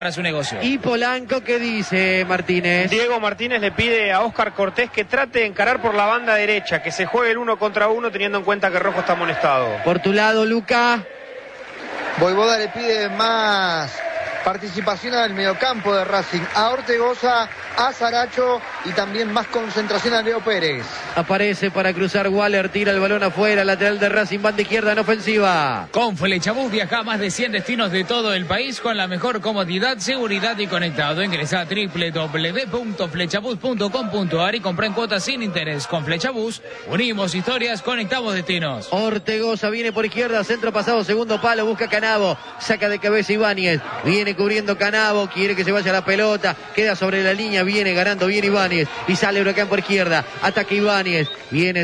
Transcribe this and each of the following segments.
para su negocio. ¿Y Polanco qué dice Martínez? Diego Martínez le pide a Óscar Cortés que trate de encarar por la banda derecha, que se juegue el 1 contra 1 teniendo en cuenta que Rojo está amonestado. Por tu lado, Luca. Voivoda le pide más participación al mediocampo de Racing, a Ortegoza, a Saracho y también más concentración a Leo Pérez. Aparece para cruzar Waller, tira el balón afuera, lateral de Racing, banda izquierda en ofensiva. Con Flechabús viaja a más de 100 destinos de todo el país con la mejor comodidad, seguridad y conectado. Ingresa a www.flechabús.com.ar y compra en cuotas sin interés. Con Flechabús unimos historias, conectamos destinos. Ortegoza viene por izquierda, centro pasado, segundo palo, busca Canavo, saca de cabeza Ibáñez, viene cubriendo Canavo, quiere que se vaya la pelota, queda sobre la línea, viene ganando bien Ibáñez y sale Huracán por izquierda, ataca Ibáñez, viene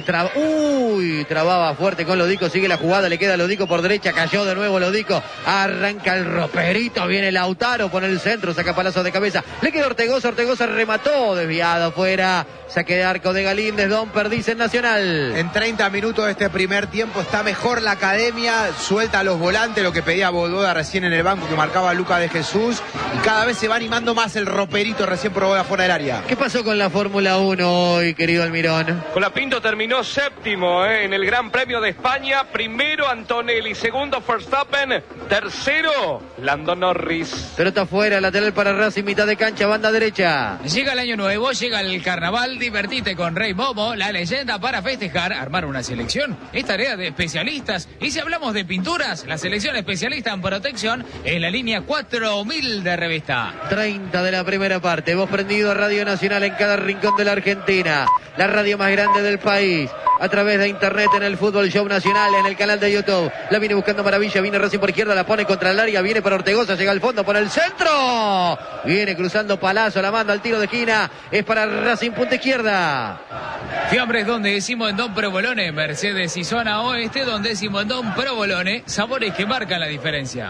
trababa fuerte con Lodico, sigue la jugada, le queda Lodico por derecha, cayó de nuevo Lodico, arranca el roperito, viene Lautaro, pone el centro, saca palazo de cabeza, le queda Ortegoza, Ortegoza remató, desviado afuera, saque de arco de Galíndez, Don Perdiz en Nacional. En 30 minutos de este primer tiempo está mejor la academia, suelta a los volantes, lo que pedía Voivoda recién en el banco que marcaba Lucas de Jesús, y cada vez se va animando más el roperito recién probó afuera del área. ¿Qué pasó con la Fórmula 1 hoy, querido Almirón? Colapinto terminó séptimo en el Gran Premio de España, primero Antonelli, segundo Verstappen, tercero Lando Norris. Pelota afuera, lateral para Racing, mitad de cancha, banda derecha. Llega el año nuevo, llega el carnaval, divertite con Rey Momo, la leyenda para festejar, armar una selección. Es tarea de especialistas. Y si hablamos de pinturas, la selección especialista en protección es la línea 4000 de Revista. 30 de la primera parte, vos prendido a Radio Nacional en cada rincón de la Argentina, la radio más grande del país, a través de internet en el Fútbol Show Nacional, en el canal de YouTube. La viene buscando Maravilla, viene Racing por izquierda, la pone contra el área, viene para Ortegoza, llega al fondo, por el centro, viene cruzando Palazzo, la manda al tiro de esquina, es para Racing punta izquierda. Fiambres donde decimos en Don Provolone, Mercedes y zona oeste donde decimos en Don Provolone, sabores que marcan la diferencia.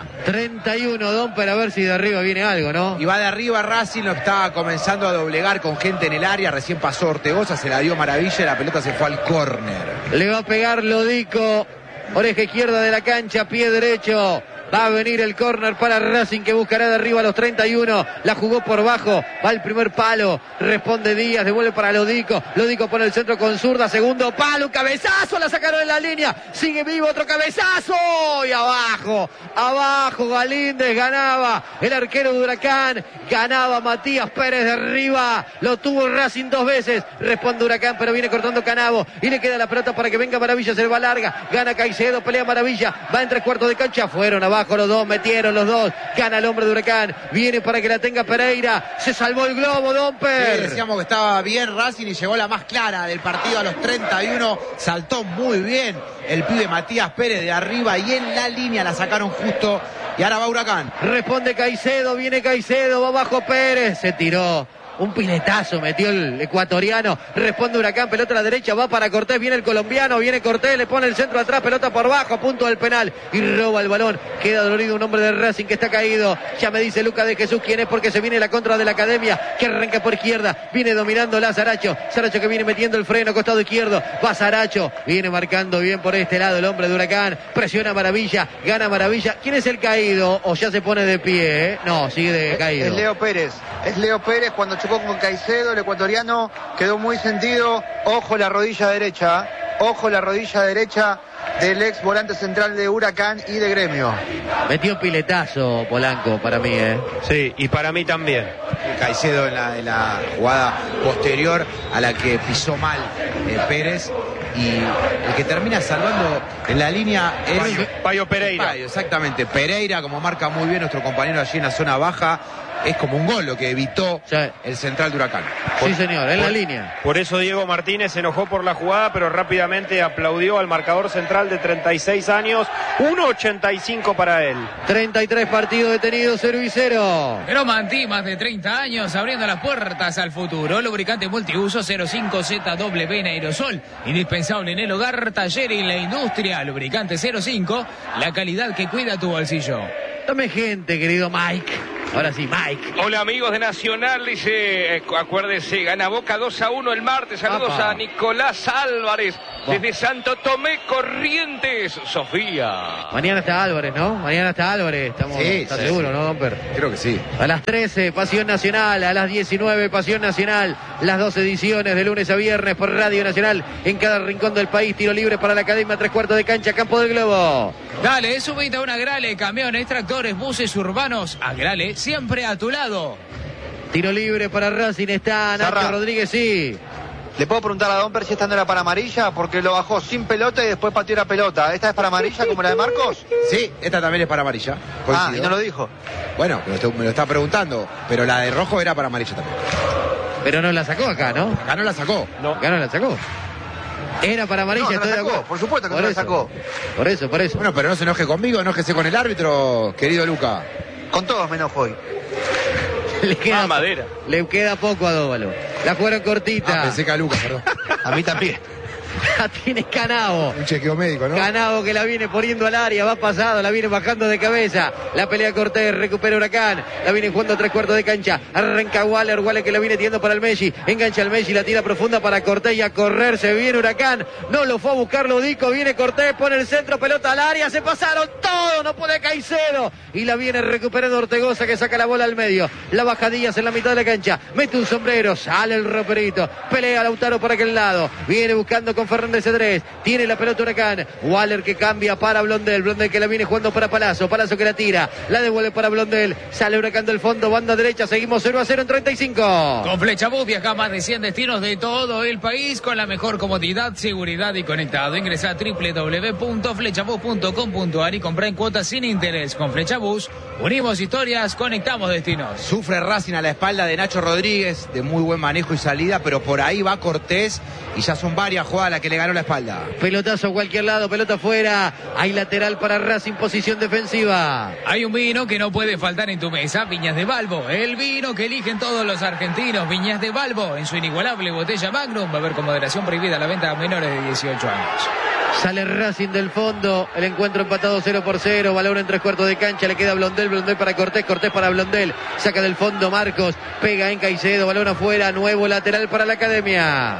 31 Don, para ver si de arriba viene algo, ¿no? Y va de arriba Racing, lo estaba comenzando a doblegar con gente en el área, recién pasó Ortegoza, se la dio Maravilla y la pelota se fue al córner. Le va a pegar Lodico, oreja izquierda de la cancha, pie derecho. Va a venir el córner para Racing que buscará de arriba a los 31. La jugó por bajo. Va el primer palo. Responde Díaz. Devuelve para Lodico. Lodico pone el centro con zurda. Segundo palo. Cabezazo. La sacaron en la línea. Sigue vivo. Otro cabezazo. Y abajo. Abajo Galíndez. Ganaba el arquero de Huracán. Ganaba Matías Pérez de arriba. Lo tuvo Racing dos veces. Responde Huracán pero viene cortando Canavo. Y le queda la pelota para que venga Maravilla. Se le va larga. Gana Caicedo. Pelea Maravilla. Va en 3/4 de cancha. Fueron abajo los dos, metieron los dos, gana el hombre de Huracán, viene para que la tenga Pereira, se salvó el globo, Domper. Sí, decíamos que estaba bien Racing y llegó la más clara del partido a los 31, saltó muy bien el pibe Matías Pérez de arriba y en la línea la sacaron justo y ahora va Huracán. Responde Caicedo, viene Caicedo, va abajo Pérez, se tiró. Un piletazo metió el ecuatoriano, responde Huracán, pelota a la derecha, va para Cortés, viene el colombiano, viene Cortés, le pone el centro atrás, pelota por bajo, a punto del penal y roba el balón, queda dolorido un hombre de Racing que está caído, ya me dice Lucas de Jesús quién es porque se viene la contra de la academia, que arranca por izquierda, viene dominando la Saracho que viene metiendo el freno, costado izquierdo, va Saracho, viene marcando bien por este lado el hombre de Huracán, presiona Maravilla, gana Maravilla, ¿quién es el caído? O ya se pone de pie, No, sigue de caído. Es Leo Pérez cuando chocó con Caicedo, el ecuatoriano quedó muy sentido. Ojo la rodilla derecha del ex volante central de Huracán y de Gremio. Metió piletazo Polanco para mí, Sí, y para mí también. Caicedo en la jugada posterior a la que pisó mal Pérez. Y el que termina salvando en la línea es Payo Pereira. Exactamente, Pereira, como marca muy bien nuestro compañero allí en la zona baja. Es como un gol lo que evitó el central de Huracán. Sí, señor, en la línea. Por eso Diego Martínez se enojó por la jugada, pero rápidamente aplaudió al marcador central de 36 años. 1.85 para él. 33 partidos detenidos, 0-0. Gromanti, más de 30 años, abriendo las puertas al futuro. Lubricante multiuso 05ZW en aerosol. Indispensable en el hogar, taller y la industria. Lubricante 05, la calidad que cuida tu bolsillo. Tome gente, querido Mike. Ahora sí, Mike. Hola amigos de Nacional, dice, acuérdese, gana Boca 2-1 el martes. Saludos a Nicolás Álvarez desde Santo Tomé, Corrientes, Sofía. Mañana está Álvarez, ¿no? Mañana está Álvarez, estamos seguros, ¿no, Domper? Creo que sí. A las 13, Pasión Nacional, a las 19, Pasión Nacional, las 2 ediciones de lunes a viernes por Radio Nacional, en cada rincón del país, tiro libre para la Academia, 3/4 de cancha, Campo del Globo. Dale, subite a una Grale, camiones, tractores, buses urbanos, a Grale, siempre a tu lado. Tiro libre para Racing, está Nacho Rodríguez, sí. ¿Le puedo preguntar a Domper si esta no era para amarilla? Porque lo bajó sin pelota y después pateó la pelota. ¿Esta es para amarilla como la de Marcos? Sí, esta también es para amarilla. Coincido. Y no lo dijo. Bueno, me lo está preguntando, pero la de rojo era para amarilla también. Pero no la sacó acá, ¿no? Acá no la sacó. No. Acá no la sacó. Era para amarilla, estoy de acuerdo. Por supuesto que no la sacó. Por eso. Bueno, pero no se enoje conmigo, enójese con el árbitro, querido Luca. Con todos menos hoy. Le queda poco a Dóvalo. La jugaron cortita. Pensé que a Luca, perdón. A mí también. La tiene Canavo. Un chequeo médico, ¿no? Canavo que la viene poniendo al área, va pasado, la viene bajando de cabeza. La pelea Cortés, recupera Huracán. La viene jugando a 3/4 de cancha. Arranca Waller que la viene tirando para el Messi. Engancha al Messi, la tira profunda para Cortés y a correr se viene Huracán. No lo fue a buscar Lodico, viene Cortés, pone el centro, pelota al área, se pasaron todos, no puede Caicedo. Y la viene recuperando Ortegoza que saca la bola al medio. La baja Díaz en la mitad de la cancha. Mete un sombrero, sale el roperito. Pelea Lautaro por aquel lado. Viene buscando con Fernández Cedrés, tiene la pelota Huracán, Waller que cambia para Blondel que la viene jugando para Palazzo que la tira, la devuelve para Blondel, sale Huracán del fondo, banda derecha, seguimos 0-0 en 35. Con Flechabús viaja a más de 100 destinos de todo el país con la mejor comodidad, seguridad y conectado. Ingresa a www.flechabús.com.ar y compra en cuotas sin interés. Con Flechabús unimos historias, conectamos destinos. Sufre Racing a la espalda de Nacho Rodríguez, de muy buen manejo y salida, pero por ahí va Cortés y ya son varias jugadas las que le ganó la espalda. Pelotazo a cualquier lado, pelota afuera. Hay lateral para Racing, posición defensiva. Hay un vino que no puede faltar en tu mesa, Viñas de Balbo. El vino que eligen todos los argentinos, Viñas de Balbo, en su inigualable botella Magnum. Va a haber con moderación prohibida la venta a menores de 18 años. Sale Racing del fondo, el encuentro empatado 0-0, balón en 3/4 de cancha, le queda Blondel para Cortés para Blondel, saca del fondo Marcos, pega en Caicedo, balón afuera, nuevo lateral para la Academia.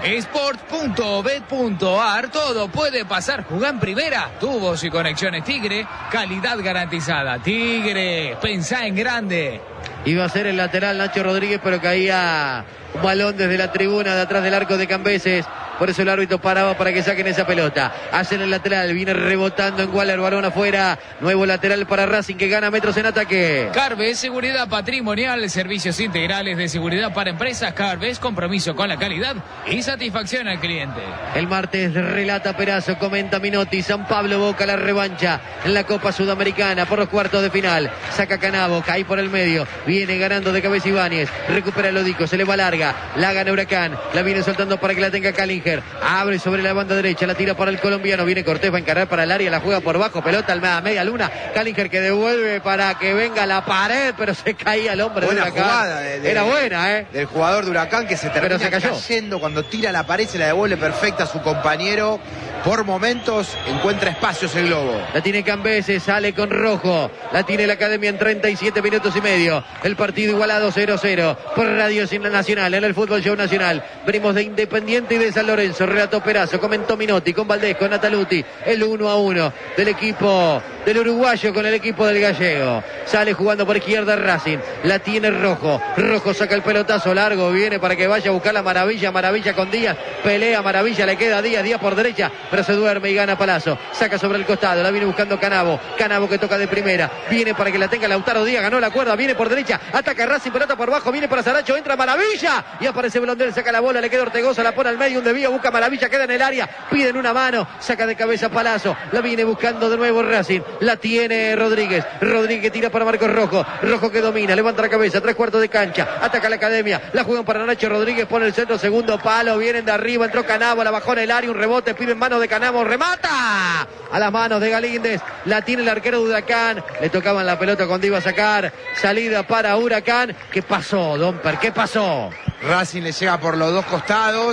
Sport.bet.ar, todo puede pasar, jugá en primera, tubos y conexiones Tigre, calidad garantizada. Tigre, pensá en grande. Iba a ser el lateral Nacho Rodríguez, pero caía un balón desde la tribuna de atrás del arco de Cambeses. Por eso el árbitro paraba para que saquen esa pelota. Hacen el lateral, viene rebotando en Waller, balón afuera. Nuevo lateral para Racing que gana metros en ataque. Carves, seguridad patrimonial, servicios integrales de seguridad para empresas. Carves, compromiso con la calidad y satisfacción al cliente. El martes relata Perazo, comenta Minotti. San Pablo Boca la revancha en la Copa Sudamericana por los cuartos de final. Saca Canavo, cae por el medio. Viene ganando de cabeza Ibáñez. Recupera Lodico, se le va larga. La gana Huracán. La viene soltando para que la tenga Calinger. Abre sobre la banda derecha, la tira para el colombiano, viene Cortés, va a encarar para el área, la juega por bajo, pelota al media luna, Calinger que devuelve para que venga la pared, pero se caía el hombre. Buena de Huracán. Jugada era buena, del jugador de Huracán que se termina se cayendo cuando tira la pared, se la devuelve perfecta a su compañero. Por momentos encuentra espacios el globo. La tiene Cambeses, sale con rojo. La tiene la Academia en 37 minutos y medio. El partido igualado 0-0 por Radio Nacional en el Fútbol Show Nacional. Venimos de Independiente y de San Lorenzo. Relató Perazo, comentó Minotti con Valdés, con Nataluti. El 1-1 del equipo del uruguayo con el equipo del gallego. Sale jugando por izquierda Racing. La tiene Rojo. Rojo saca el pelotazo largo. Viene para que vaya a buscar la Maravilla. Maravilla con Díaz. Pelea Maravilla. Le queda Díaz. Díaz por derecha. Pero se duerme y gana Palazzo. Saca sobre el costado. La viene buscando Canavo. Canavo que toca de primera. Viene para que la tenga Lautaro Díaz. Ganó la cuerda. Viene por derecha. Ataca Racing. Pelota por bajo. Viene para Saracho. Entra Maravilla. Y aparece Blondel. Saca la bola. Le queda Ortegoza. La pone al medio. Un desvío. Busca Maravilla. Queda en el área. Piden una mano. Saca de cabeza Palazzo. La viene buscando de nuevo Racing. La tiene Rodríguez. Rodríguez tira para Marcos Rojo. Rojo que domina. Levanta la cabeza. 3/4 de cancha. Ataca la Academia. La juegan para Nacho Rodríguez. Pone el centro. Segundo palo. Vienen de arriba. Entró Canavo. La bajó en el área. Un rebote. Pide en manos de Canavo. Remata. A las manos de Galíndez. La tiene el arquero de Huracán. Le tocaban la pelota cuando iba a sacar. Salida para Huracán. ¿Qué pasó, Domper? ¿Qué pasó? Racing le llega por los dos costados.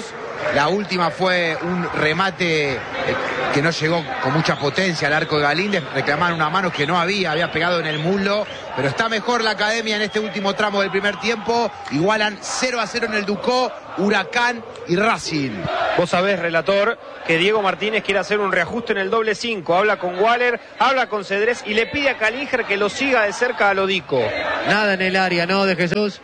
La última fue un remate que no llegó con mucha potencia al arco de Galíndez. Reclamaron una mano que no había pegado en el muslo. Pero está mejor la Academia en este último tramo del primer tiempo. Igualan 0-0 en el Ducó, Huracán y Racing. Vos sabés, relator, que Diego Martínez quiere hacer un reajuste en el doble 5. Habla con Waller, habla con Cedrés y le pide a Calíger que lo siga de cerca a Lodico. Nada en el área, ¿no, de Jesús?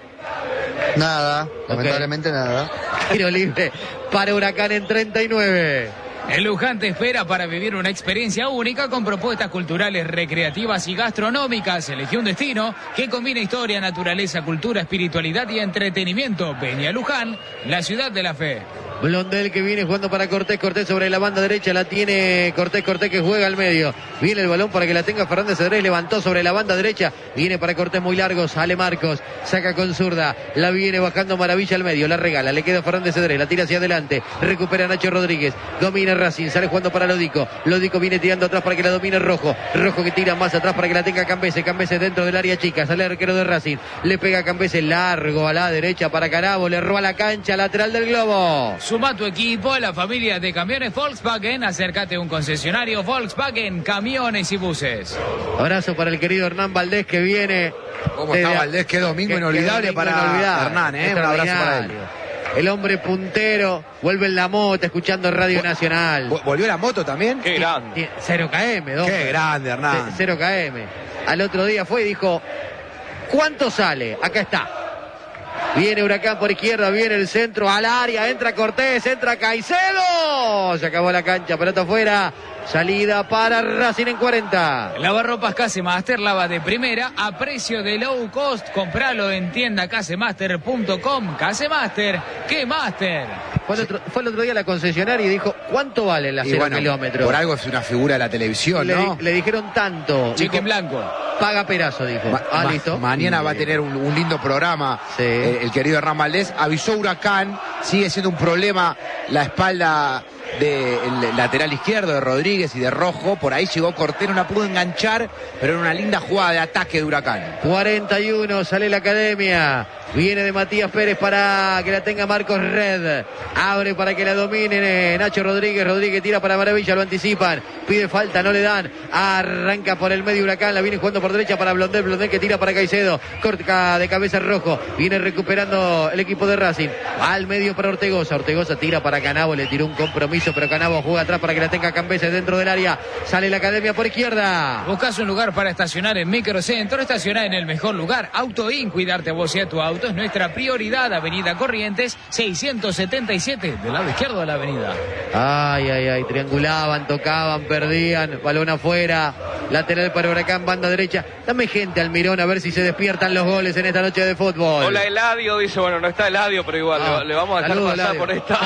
Nada, lamentablemente nada. Tiro libre para Huracán en 39. El Luján te espera para vivir una experiencia única con propuestas culturales, recreativas y gastronómicas. Elegí un destino que combina historia, naturaleza, cultura, espiritualidad y entretenimiento. Ven a Luján, la ciudad de la fe. Blondel que viene jugando para Cortés. Cortés sobre la banda derecha. La tiene Cortés. Cortés que juega al medio. Viene el balón para que la tenga Fernández Cedrés. Levantó sobre la banda derecha. Viene para Cortés muy largo. Sale Marcos. Saca con zurda. La viene bajando Maravilla al medio. La regala. Le queda Fernández Cedrés. La tira hacia adelante. Recupera Nacho Rodríguez. Domina Racing. Sale jugando para Lodico. Lodico viene tirando atrás para que la domine Rojo. Rojo que tira más atrás para que la tenga Cambese. Cambese dentro del área chica. Sale el arquero de Racing. Le pega a Cambese largo a la derecha para Canabo. Le roba la cancha. Lateral del globo. Suma tu equipo a la familia de camiones Volkswagen. Acércate a un concesionario Volkswagen, camiones y buses. Abrazo para el querido Hernán Valdés que viene. ¿Cómo está Valdés? Qué domingo inolvidable para Hernán, ¿eh? Un abrazo para él. El hombre puntero, vuelve en la moto escuchando Radio Nacional. ¿Volvió la moto también? Qué grande. 0 km, ¿no? Qué grande, Hernán. 0 km. Al otro día fue y dijo, ¿cuánto sale? Acá está. Viene Huracán por izquierda, viene el centro al área, entra Cortés, entra Caicedo. Se acabó la cancha, pelota afuera. Salida para Racing en 40. Lavarropas Casemaster, lava de primera a precio de low cost. Compralo en tienda casemaster.com. Casemaster, ¿qué master? Fue el otro día a la concesionaria y dijo, ¿cuánto vale la 0 kilómetros? Por algo es una figura de la televisión, ¿no? Le dijeron tanto. Cheque en blanco. Paga Perazo, dijo. Listo. Mañana va a tener un lindo programa. Sí. El querido Hernán Valdés avisó Huracán. Sigue siendo un problema la espalda del lateral izquierdo de Rodríguez y de Rojo. Por ahí llegó Cortés, no la pudo enganchar, pero era una linda jugada de ataque de Huracán. 41, sale la Academia. Viene de Matías Pérez para que la tenga Marcos Red. Abre para que la domine Nacho Rodríguez. Rodríguez tira para Maravilla, lo anticipan. Pide falta, no le dan. Arranca por el medio Huracán. La viene jugando por derecha para Blondel. Blondel que tira para Caicedo. Corta de cabeza Rojo. Viene recuperando el equipo de Racing. Al medio para Ortegoza. Ortegoza tira para Canabo. Le tiró un compromiso, pero Canabo juega atrás para que la tenga Cambese dentro del área. Sale la Academia por izquierda. Buscas un lugar para estacionar en Microcentro. Estacionar en el mejor lugar. Autoin, cuidarte a vos y a tu auto es nuestra prioridad. Avenida Corrientes 677, del lado izquierdo de la avenida. Ay, triangulaban, tocaban, perdían, balón afuera, lateral para Huracán, banda derecha. Dame gente, Almirón, a ver si se despiertan los goles en esta noche de fútbol. Hola, Eladio, dice, bueno, no está Eladio, pero igual le vamos a dejar saludo, pasar Eladio. por esta.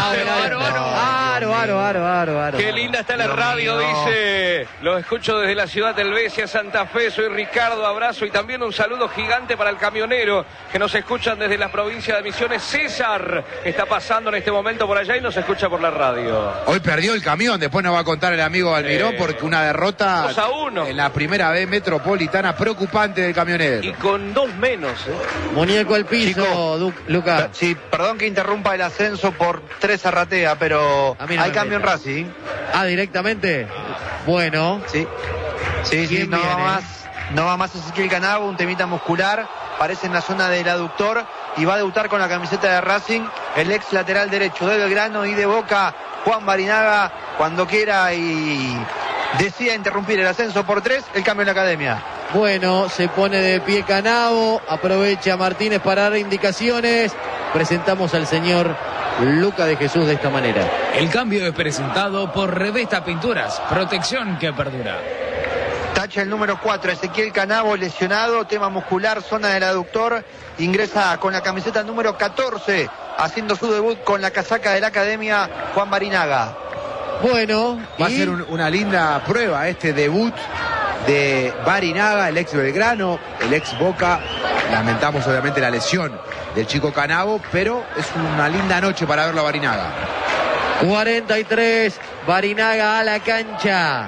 Aro. Qué linda está la radio, dice. Los escucho desde la ciudad del Besia, Santa Fe. Soy Ricardo, abrazo y también un saludo gigante para el camionero que nos escuchan desde la provincia de Misiones. César está pasando en este momento por allá y nos escucha por la radio. Hoy perdió el camión, después nos va a contar el amigo Almirón porque una derrota 2-1 en la primera B metropolitana preocupante del camionero. Y con 2 menos. Muñeco al piso, Lucas. Sí, perdón que interrumpa el ascenso por 3 Arratea, pero A mí no hay me cambio en meta. Racing. Directamente. Bueno. Sí, ¿Quién no viene? va más Ezequiel Canabo, un temita muscular, parece en la zona del aductor y va a debutar con la camiseta de Racing el ex lateral derecho de Belgrano y de Boca, Juan Barinaga, cuando quiera y decida interrumpir el ascenso por 3, el cambio en la Academia. Bueno, se pone de pie Canabo, aprovecha Martínez para dar indicaciones. Presentamos al señor Luca de Jesús de esta manera. El cambio es presentado por Revesta Pinturas, protección que perdura. Tacha el número 4, Ezequiel Canabo, lesionado, tema muscular, zona del aductor, ingresa con la camiseta número 14, haciendo su debut con la casaca de la Academia, Juan Barinaga. Bueno, Va a ser una linda prueba este debut de Barinaga, el ex Belgrano, el ex Boca. Lamentamos obviamente la lesión del chico Canabo, pero es una linda noche para verlo a Barinaga. 43, Barinaga a la cancha.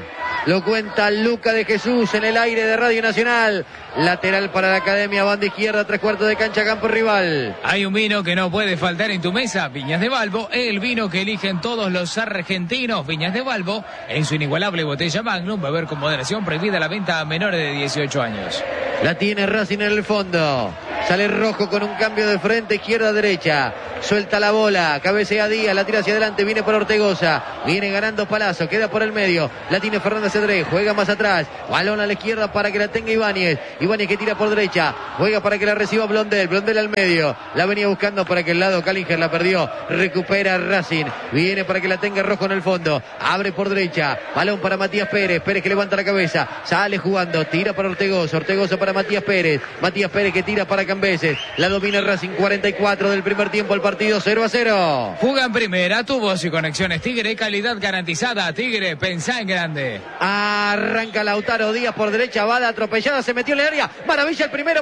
Lo cuenta Luca de Jesús en el aire de Radio Nacional. Lateral para la Academia, banda izquierda, 3/4 de cancha, campo rival. Hay un vino que no puede faltar en tu mesa, Viñas de Balbo, el vino que eligen todos los argentinos. Viñas de Balbo, en su inigualable botella Magnum, beber con moderación, prohibida la venta a menores de 18 años. La tiene Racing en el fondo. Sale Rojo con un cambio de frente, izquierda-derecha. Suelta la bola, cabecea Díaz, la tira hacia adelante, viene por Ortegoza. Viene ganando Palazzo, queda por el medio. La tiene Fernández Cedrés, juega más atrás. Balón a la izquierda para que la tenga Ibáñez. Ibáñez que tira por derecha, juega para que la reciba Blondel. Blondel al medio, la venía buscando por aquel lado. Calinger la perdió, recupera Racing. Viene para que la tenga Rojo en el fondo. Abre por derecha, balón para Matías Pérez. Pérez que levanta la cabeza, sale jugando, tira para Ortegoza. Ortegoza para Matías Pérez. Matías Pérez que tira para Cambeses. La domina Racing, 44 del primer tiempo, el partido 0-0. Fuga en primera, tu voz y conexiones Tigre, calidad garantizada. Tigre, pensá en grande. Arranca Lautaro Díaz por derecha, bala atropellada, se metió en el área. Maravilla el primero,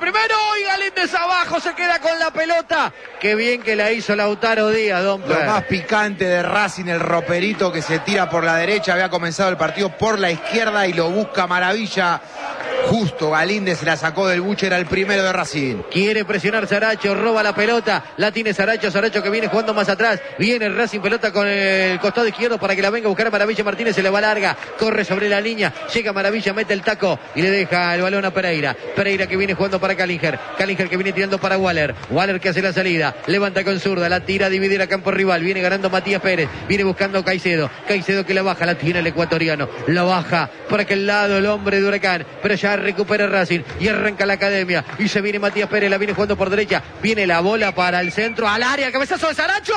y Galíndez abajo, se queda con la pelota. Qué bien que la hizo Lautaro Díaz, don Lo Per. más picante de Racing, el roperito que se tira por la derecha. Había comenzado el partido por la izquierda y lo busca Maravilla. Justo Galíndez se la sacó del buche, era el primero de Racing. Quiere presionar Saracho, roba la pelota, la tiene Saracho que viene jugando más atrás. Viene Racing, pelota con el costado izquierdo para que la venga a buscar a Maravilla. Martínez se le va larga, corre sobre la línea, llega Maravilla, mete el taco y le deja el balón a Pereira. Pereira que viene jugando para Calinger. Calinger que viene tirando para Waller. Waller que hace la salida, levanta con zurda, la tira a dividir a campo rival. Viene ganando Matías Pérez, viene buscando Caicedo. Caicedo que la baja, la tiene el ecuatoriano. La baja por aquel lado el hombre de Huracán, pero ya recupera Racing y arranca la Academia. Y se viene Matías Pérez, la viene jugando por derecha. Viene la bola para el centro, al área, cabezazo de Saracho.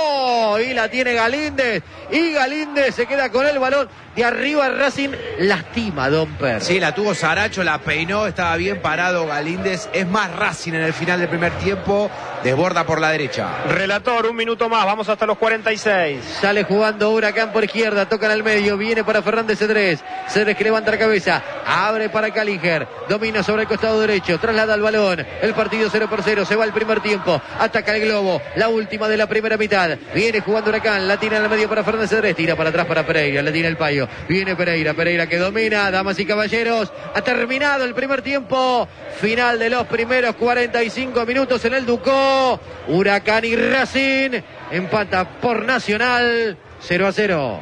Y la tiene Galíndez. Y Galíndez se queda con el balón. De arriba Racing lastima, don Per. Sí, la tuvo Saracho, la peinó, estaba bien parado Galíndez. Es más Racing en el final del primer tiempo, desborda por la derecha. Relator, un minuto más, vamos hasta los 46. Sale jugando Huracán por izquierda, tocan al medio, viene para Fernández Cedrés. Cedrés que levanta la cabeza, abre para Calinger, domina sobre el costado derecho, traslada el balón. El partido 0-0, se va el primer tiempo, ataca el globo, la última de la primera mitad. Viene jugando Huracán, la tira en el medio para Fernández Cedrés, tira para atrás para Pereira, la tira el Payo. Viene Pereira que domina, damas y caballeros. Ha terminado el primer tiempo. Final de los primeros 45 minutos en el Ducó. Huracán y Racing empata por Nacional 0-0.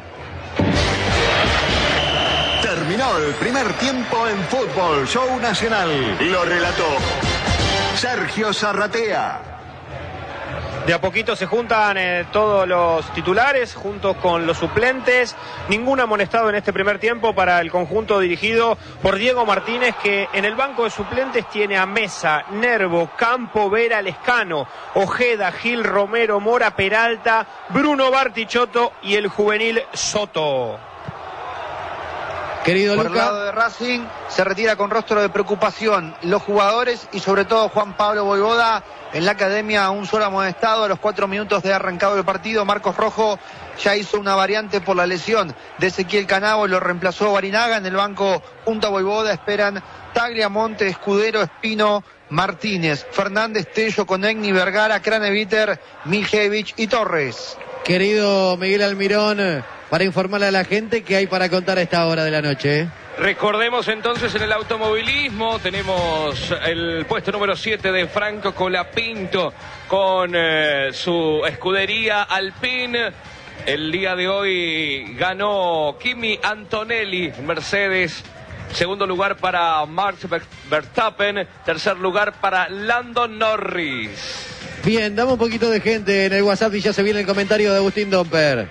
Terminó el primer tiempo en Fútbol Show Nacional. Lo relató Sergio Zarratea. De a poquito se juntan todos los titulares juntos con los suplentes. Ningún amonestado en este primer tiempo para el conjunto dirigido por Diego Martínez, que en el banco de suplentes tiene a Mesa, Nervo, Campo, Vera, Lescano, Ojeda, Gil, Romero, Mora, Peralta, Bruno Bartichotto y el juvenil Soto. Querido Por el Luca. lado de Racing se retira con rostro de preocupación los jugadores y sobre todo Juan Pablo Voivoda. En la Academia un solo amonestado a los 4 minutos de arrancado el partido. Marcos Rojo ya hizo una variante por la lesión de Ezequiel Canavo, lo reemplazó Barinaga. En el banco junto a Voivoda esperan Tagliamonte, Escudero, Espino, Martínez, Fernández, Tello, Conegni, Vergara, Craneviter, Mijevich y Torres. Querido Miguel Almirón, para informarle a la gente que hay para contar a esta hora de la noche. Recordemos entonces en el automovilismo tenemos el puesto número 7 de Franco Colapinto con su escudería Alpine. El día de hoy ganó Kimi Antonelli, Mercedes. Segundo lugar para Max Verstappen. Tercer lugar para Lando Norris. Bien, dame un poquito de gente en el WhatsApp y ya se viene el comentario de Agustín Domper.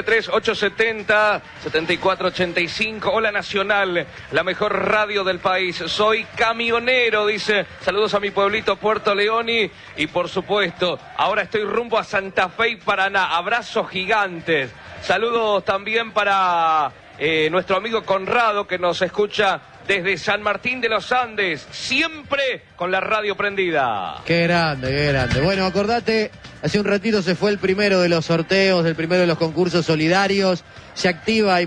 113870-7485. Hola Nacional, la mejor radio del país. Soy camionero, dice. Saludos a mi pueblito Puerto Leoni. Y por supuesto, ahora estoy rumbo a Santa Fe y Paraná. Abrazos gigantes. Saludos también para nuestro amigo Conrado, que nos escucha desde San Martín de los Andes, siempre con la radio prendida. Qué grande, qué grande. Bueno, acordate, hace un ratito se fue el primero de los sorteos, el primero de los concursos solidarios. Se activa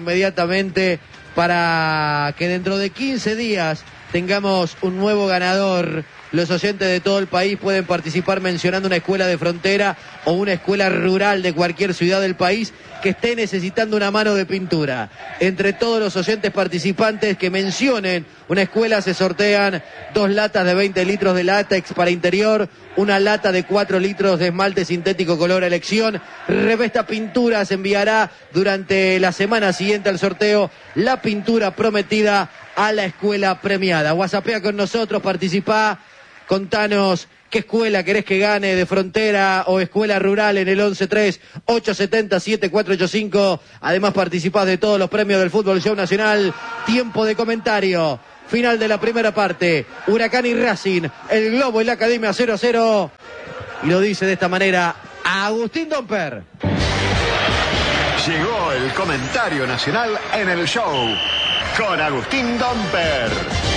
inmediatamente para que dentro de 15 días tengamos un nuevo ganador Los oyentes de todo el país pueden participar mencionando una escuela de frontera o una escuela rural de cualquier ciudad del país que esté necesitando una mano de pintura. Entre todos los oyentes participantes que mencionen una escuela se sortean 2 latas de 20 litros de látex para interior, una lata de 4 litros de esmalte sintético color elección. Revesta Pinturas enviará durante la semana siguiente al sorteo la pintura prometida a la escuela premiada. WhatsAppea con nosotros, participá, contanos qué escuela querés que gane, de frontera o escuela rural, en el 11-3-870-7485. Además participás de todos los premios del Fútbol Show Nacional. Tiempo de comentario. Final de la primera parte. Huracán y Racing. El Globo y la Academia 0-0. Y lo dice de esta manera Agustín Domper. Llegó el comentario nacional en el show con Agustín Domper.